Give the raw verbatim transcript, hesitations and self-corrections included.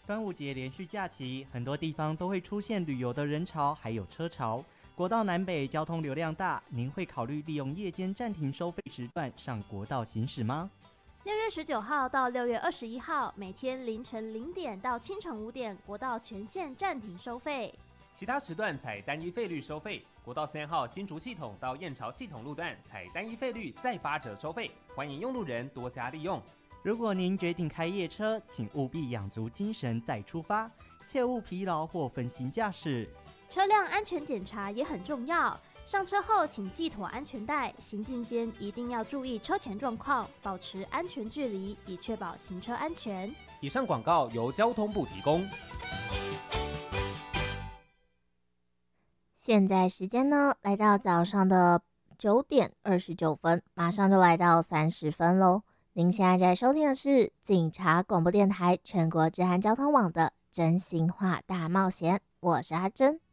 端午节连续假期，很多地方都会出现旅游的人潮，还有车潮。国道南北交通流量大，您会考虑利用夜间暂停收费时段上国道行驶吗？ 六月十九号到六月二十一号，每天凌晨零点到清晨五点，国道全线暂停收费。 其他时段采单一费率收费。国道三号新竹系统到燕巢系统路段采单一费率再八折收费，欢迎用路人多加利用。 如果您决定开夜车，请务必养足精神再出发，切勿疲劳或分心驾驶。 车辆安全检查也很重要，上车后请系妥安全带，行进间一定要注意车前状况，保持安全距离，以确保行车安全。 以上广告由交通部提供。 现在时间呢，来到早上的九点二十九分，马上就来到三十分喽。您现在在收听的是警察广播电台全国治安交通网的真心话大冒险，我是阿珍。